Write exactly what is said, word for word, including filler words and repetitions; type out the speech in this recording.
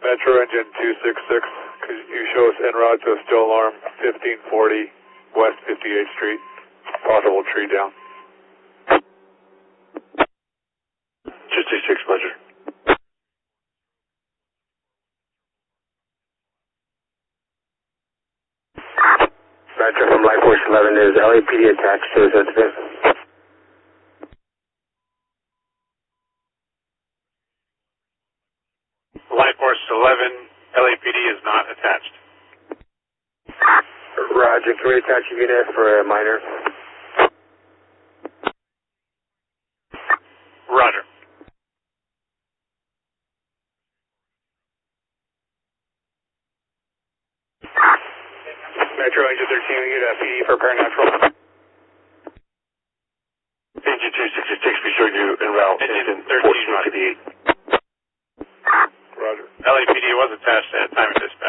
Metro Engine two six six, could you show us en route to a still alarm, fifteen forty West fifty-eighth Street, possible tree down. two six six, pleasure. Metro from Light Force eleven, is L A P D attached to his incident? Light Force eleven, L A P D is not attached. Roger, can we attach a unit for a minor? Roger. Metro Engine thirteen, we get a P D for paranatural. Engine two six six, we showed you en route. Engine thirteen, fourteen fifty-eight. Roger. L A P D was attached at time of dispatch.